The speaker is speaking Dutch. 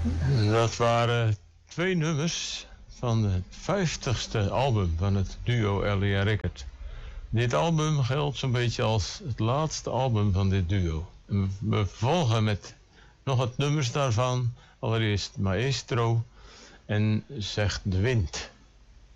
Dat waren twee nummers van het 50ste album van het duo Ellie en Rickert. Dit album geldt zo'n beetje als het laatste album van dit duo. En we volgen met nog wat nummers daarvan. Allereerst Maestro en Zegt de Wind.